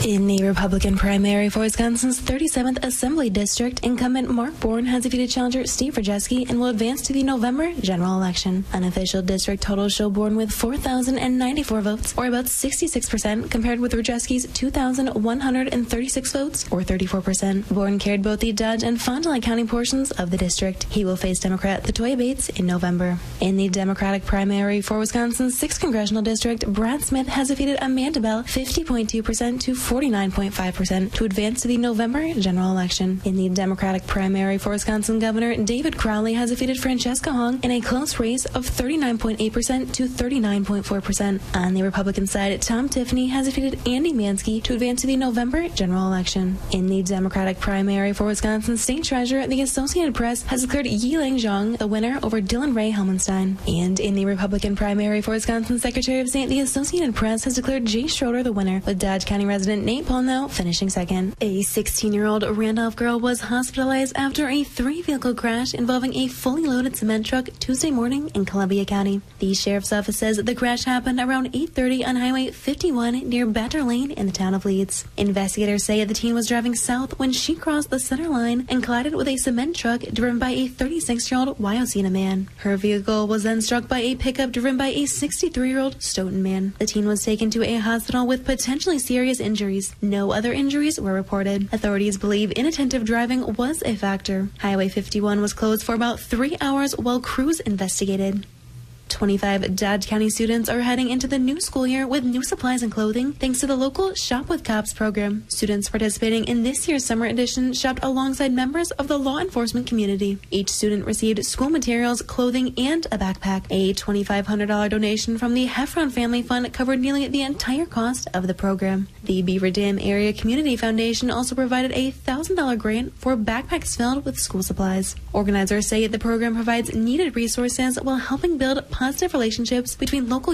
In the Republican primary for Wisconsin's 37th Assembly District, incumbent Mark Bourne has defeated challenger Steve Rajewski and will advance to the November general election. Unofficial district totals show Bourne with 4,094 votes, or about 66%, compared with Rajewski's 2,136 votes, or 34%. Bourne carried both the Dodge and Fond du Lac County portions of the district. He will face Democrat Latoya Bates in November. In the Democratic primary for Wisconsin's 6th Congressional District, Brad Smith has defeated Amanda Bell 50.2% to 49.5% to advance to the November general election. In the Democratic primary for Wisconsin Governor, David Crowley has defeated Francesca Hong in a close race of 39.8% to 39.4%. On the Republican side, Tom Tiffany has defeated Andy Mansky to advance to the November general election. In the Democratic primary for Wisconsin State Treasurer, the Associated Press has declared Yiling Zhang the winner over Dylan Ray Helmenstein. And in the Republican primary for Wisconsin Secretary of State, the Associated Press has declared Jay Schroeder the winner, with Dodge County resident Nate Pollnow finishing second. A 16-year-old Randolph girl was hospitalized after a 3-vehicle crash involving a fully loaded cement truck Tuesday morning in Columbia County. The sheriff's office says the crash happened around 8:30 on Highway 51 near Better Lane in the town of Leeds. Investigators say the teen was driving south when she crossed the center line and collided with a cement truck driven by a 36-year-old Wyocena man. Her vehicle was then struck by a pickup driven by a 63-year-old Stoughton man. The teen was taken to a hospital with potentially serious injuries. No other injuries were reported. Authorities believe inattentive driving was a factor. Highway 51 was closed for about 3 hours while crews investigated. 25 Dodge County students are heading into the new school year with new supplies and clothing thanks to the local Shop with Cops program. Students participating in this year's summer edition shopped alongside members of the law enforcement community. Each student received school materials, clothing, and a backpack. A $2,500 donation from the Heffron Family Fund covered nearly the entire cost of the program. The Beaver Dam Area Community Foundation also provided a $1,000 grant for backpacks filled with school supplies. Organizers say the program provides needed resources while helping build positive relationships between local